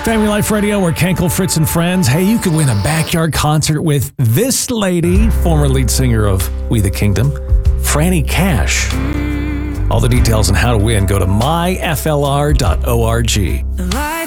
Family Life Radio, we're Kenkel, Fritz, and Friends. Hey, you could win a backyard concert with this lady, former lead singer of We the Kingdom, Franny Cash. All the details on how to win, go to myflr.org.